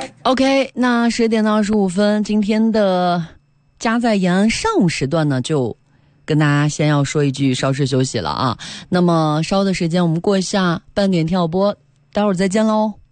OK， 那10点到25分，今天的家在延安上午时段呢，就跟大家先要说一句稍事休息了啊。那么稍的时间我们过一下半点跳播，待会儿再见喽。